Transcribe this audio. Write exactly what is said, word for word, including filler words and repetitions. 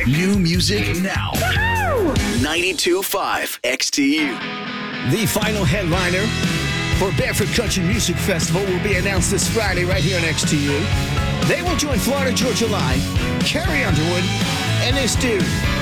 New music now. ninety-two point five X T U. The final headliner for Barefoot Country Music Festival will be announced this Friday right here on X T U. They will join Florida Georgia Line, Carrie Underwood, and this dude.